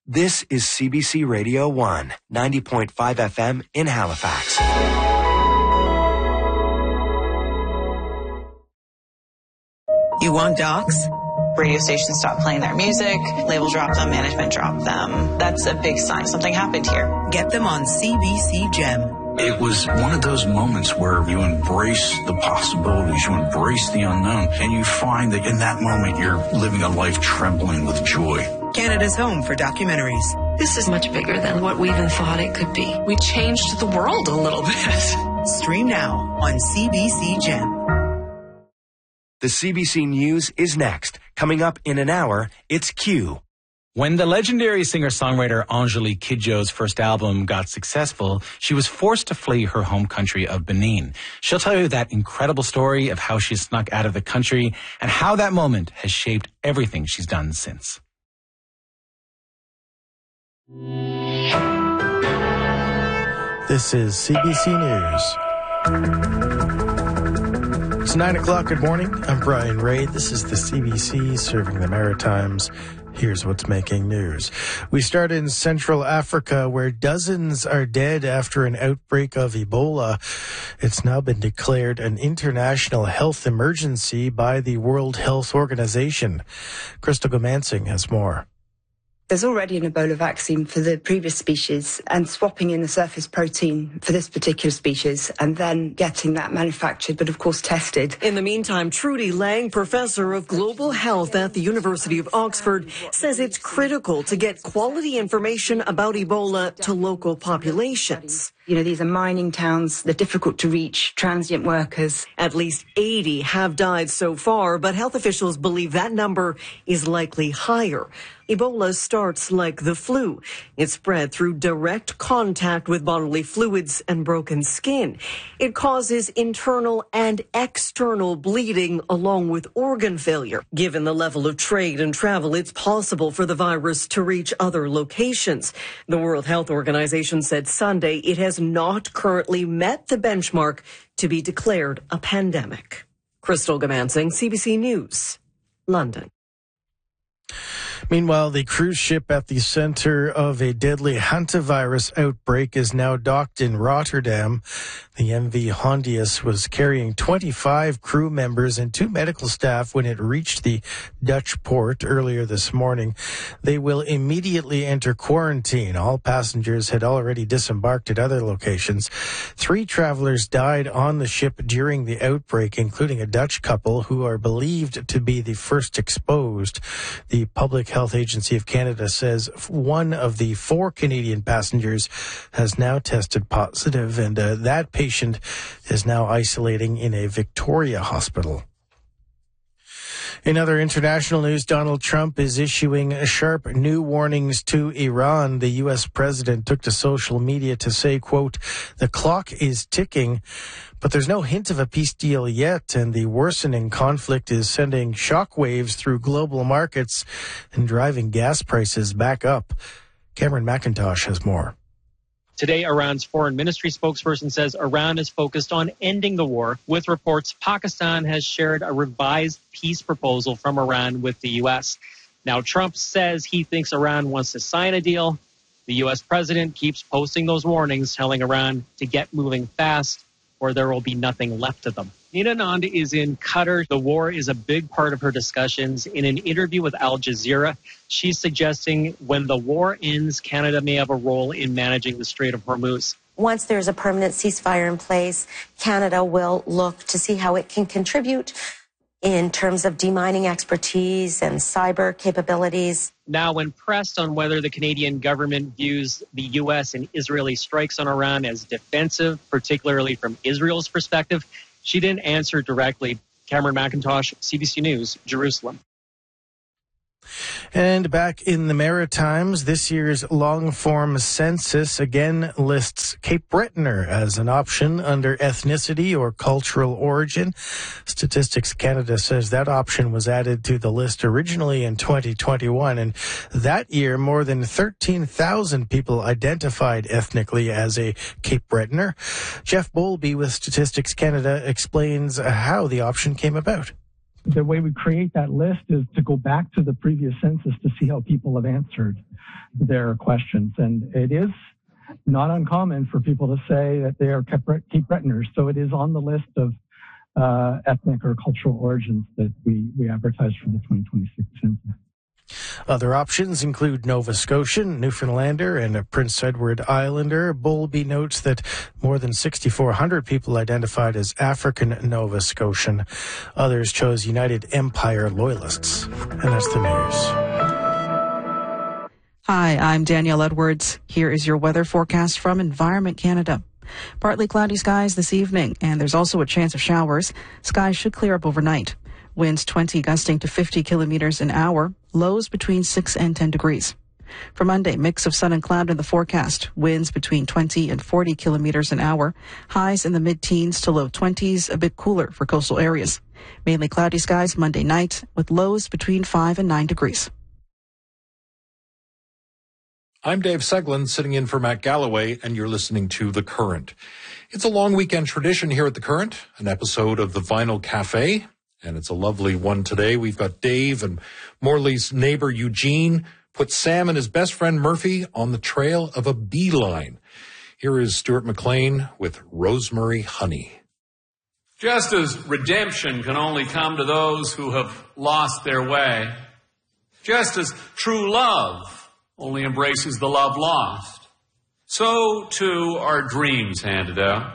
This is CBC Radio 1, 90.5 FM in Halifax. You want docs? Radio stations stop playing their music, label drop them, management drop them. That's a big sign something happened here. Get them on CBC Gem. It was one of those moments where you embrace the possibilities, you embrace the unknown, and you find that in that moment you're living a life trembling with joy. Canada's home for documentaries. This is much bigger than what we even thought it could be. We changed the world a little bit. Stream now on CBC Gem. The CBC News is next. Coming up in an hour, it's Q. When the legendary singer-songwriter Angélique Kidjo's first album got successful, she was forced to flee her home country of Benin. She'll tell you that incredible story of how she snuck out of the country and how that moment has shaped everything she's done since. This is CBC News. It's 9 o'clock. Good morning. I'm Brian Ray. This is the CBC serving the Maritimes. Here's what's making news. We start in Central Africa, where dozens are dead after an outbreak of Ebola. It's now been declared an international health emergency by the World Health Organization. Crystal Gomansing has more. There's already an Ebola vaccine for the previous species, and swapping in the surface protein for this particular species and then getting that manufactured, but of course tested. In the meantime, Trudy Lang, professor of global health at the University of Oxford, says it's critical to get quality information about Ebola to local populations. You know, these are mining towns. They're difficult to reach, transient workers. At least 80 have died so far, but health officials believe that number is likely higher. Ebola starts like the flu. It spread through direct contact with bodily fluids and broken skin. It causes internal and external bleeding along with organ failure. Given the level of trade and travel, it's possible for the virus to reach other locations. The World Health Organization said Sunday it has not currently met the benchmark to be declared a pandemic. Crystal Gomansing, CBC News, London. Meanwhile, the cruise ship at the center of a deadly hantavirus outbreak is now docked in Rotterdam. The MV Hondius was carrying 25 crew members and 2 medical staff when it reached the Dutch port earlier this morning. They will immediately enter quarantine. All passengers had already disembarked at other locations. 3 travelers died on the ship during the outbreak, including a Dutch couple who are believed to be the first exposed. The Public Health Agency of Canada says one of the 4 Canadian passengers has now tested positive, and that patient is now isolating in a Victoria hospital. In other international news, Donald Trump is issuing sharp new warnings to Iran. The U.S. president took to social media to say, quote, "The clock is ticking," but there's no hint of a peace deal yet, and the worsening conflict is sending shockwaves through global markets and driving gas prices back up. Cameron McIntosh has more. Today, Iran's foreign ministry spokesperson says Iran is focused on ending the war. With reports, Pakistan has shared a revised peace proposal from Iran with the U.S. Now, Trump says he thinks Iran wants to sign a deal. The U.S. president keeps posting those warnings, telling Iran to get moving fast or there will be nothing left of them. Nina Nand is in Qatar. The war is a big part of her discussions. In an interview with Al Jazeera, she's suggesting when the war ends, Canada may have a role in managing the Strait of Hormuz. Once there's a permanent ceasefire in place, Canada will look to see how it can contribute in terms of demining expertise and cyber capabilities. Now, when pressed on whether the Canadian government views the U.S. and Israeli strikes on Iran as defensive, particularly from Israel's perspective, she didn't answer directly. Cameron McIntosh, CBC News, Jerusalem. And back in the Maritimes, this year's long-form census again lists Cape Bretoner as an option under ethnicity or cultural origin. Statistics Canada says that option was added to the list originally in 2021, and that year more than 13,000 people identified ethnically as a Cape Bretoner. Jeff Bowlby with Statistics Canada explains how the option came about. The way we create that list is to go back to the previous census to see how people have answered their questions. And it is not uncommon for people to say that they are Cape Bretoners. So it is on the list of ethnic or cultural origins that we advertise for the 2026 census. Other options include Nova Scotian, Newfoundlander, and a Prince Edward Islander. Bowlby notes that more than 6,400 people identified as African Nova Scotian. Others chose United Empire Loyalists. And that's the news. Hi, I'm Danielle Edwards. Here is your weather forecast from Environment Canada. Partly cloudy skies this evening, and there's also a chance of showers. Skies should clear up overnight. Winds 20 gusting to 50 kilometers an hour. Lows between 6 and 10 degrees. For Monday, mix of sun and cloud in the forecast. Winds between 20 and 40 kilometers an hour. Highs in the mid-teens to low 20s, a bit cooler for coastal areas. Mainly cloudy skies Monday night with lows between 5 and 9 degrees. I'm Dave Seglin, sitting in for Matt Galloway, and you're listening to The Current. It's a long weekend tradition here at The Current, an episode of the Vinyl Cafe, and it's a lovely one today. We've got Dave and Morley's neighbor Eugene put Sam and his best friend Murphy on the trail of a beeline. Here is Stuart McLean with Rosemary Honey. Just as redemption can only come to those who have lost their way, just as true love only embraces the love lost, so too are dreams handed out.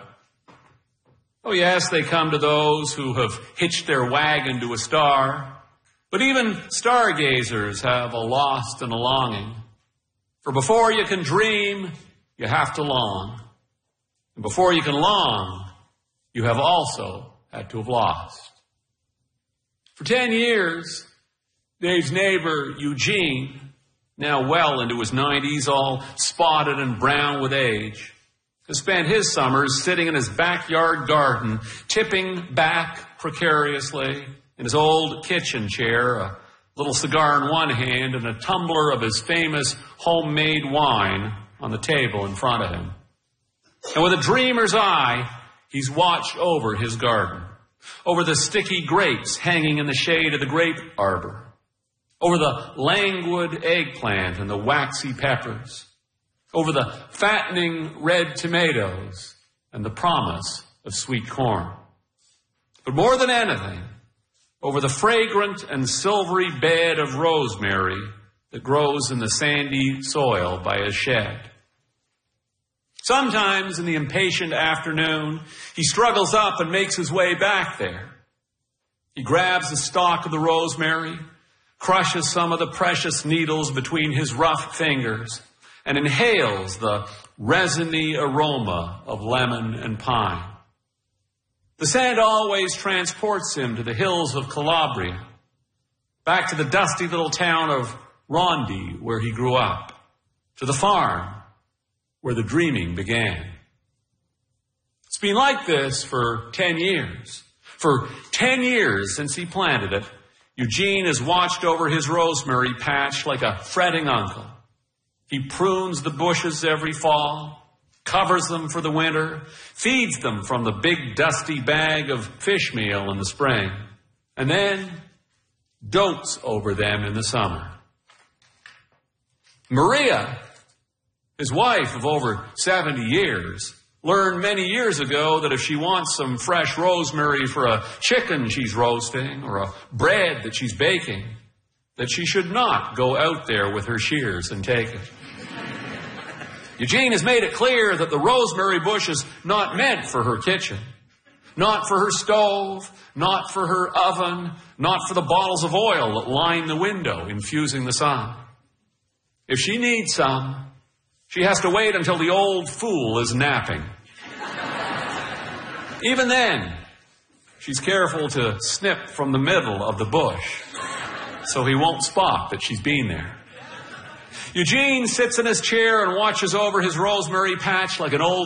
Oh yes, they come to those who have hitched their wagon to a star, but even stargazers have a lost and a longing. For before you can dream, you have to long. And before you can long, you have also had to have lost. For 10 years, Dave's neighbor, Eugene, now well into his 90s, all spotted and brown with age, has spent his summers sitting in his backyard garden, tipping back precariously in his old kitchen chair, a little cigar in one hand and a tumbler of his famous homemade wine on the table in front of him. And with a dreamer's eye, he's watched over his garden, over the sticky grapes hanging in the shade of the grape arbor, over the languid eggplant and the waxy peppers, over the fattening red tomatoes and the promise of sweet corn. But more than anything, over the fragrant and silvery bed of rosemary that grows in the sandy soil by his shed. Sometimes in the impatient afternoon, he struggles up and makes his way back there. He grabs the stalk of the rosemary, crushes some of the precious needles between his rough fingers, and inhales the resiny aroma of lemon and pine. The scent always transports him to the hills of Calabria, back to the dusty little town of Rondi, where he grew up, to the farm where the dreaming began. It's been like this for 10 years. For 10 years since he planted it, Eugene has watched over his rosemary patch like a fretting uncle. He prunes the bushes every fall, covers them for the winter, feeds them from the big dusty bag of fish meal in the spring, and then dotes over them in the summer. Maria, his wife of over 70 years, learned many years ago that if she wants some fresh rosemary for a chicken she's roasting or a bread that she's baking, that she should not go out there with her shears and take it. Eugene has made it clear that the rosemary bush is not meant for her kitchen, not for her stove, not for her oven, not for the bottles of oil that line the window infusing the sun. If she needs some, she has to wait until the old fool is napping. Even then, she's careful to snip from the middle of the bush so he won't spot that she's been there. Eugene sits in his chair and watches over his rosemary patch like an old